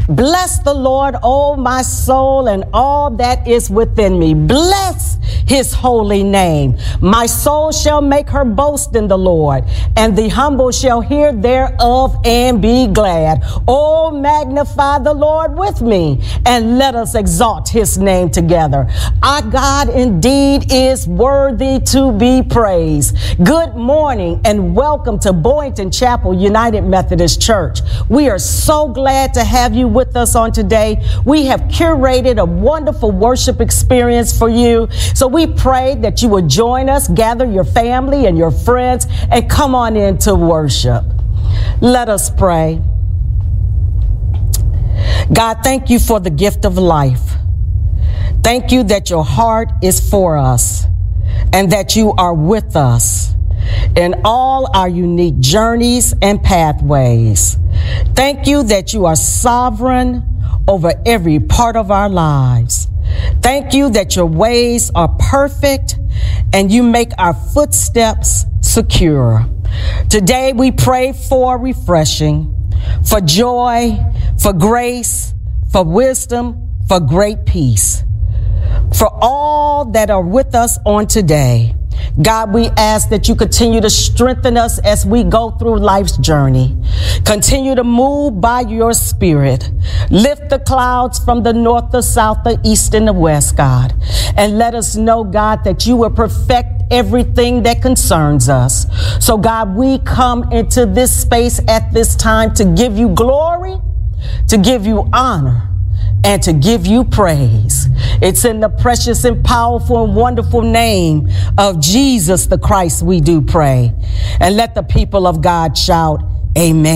Bless the Lord, O my soul, and all that is within me. Bless his holy name. My soul shall make her boast in the Lord, and the humble shall hear thereof and be glad. Oh, magnify the Lord with me, and let us exalt his name together. Our God indeed is worthy to be praised. Good morning, and welcome to Boynton Chapel United Methodist Church. We are so glad to have you with us on today. We have curated a wonderful worship experience for you. So we pray that you would join us, gather your family and your friends, and come on in to worship. Let us pray. God, thank you for the gift of life. Thank you that your heart is for us and that you are with us in all our unique journeys and pathways. Thank you that you are sovereign over every part of our lives. Thank you that your ways are perfect and you make our footsteps secure. Today we pray for refreshing, for joy, for grace, for wisdom, for great peace. For all that are with us on today, God, we ask that you continue to strengthen us as we go through life's journey. Continue to move by your spirit. Lift the clouds from the north, the south, the east, and the west, God. And let us know, God, that you will perfect everything that concerns us. So, God, we come into this space at this time to give you glory, to give you honor, and to give you praise. It's in the precious and powerful and wonderful name of Jesus the Christ we do pray. And let the people of God shout, amen.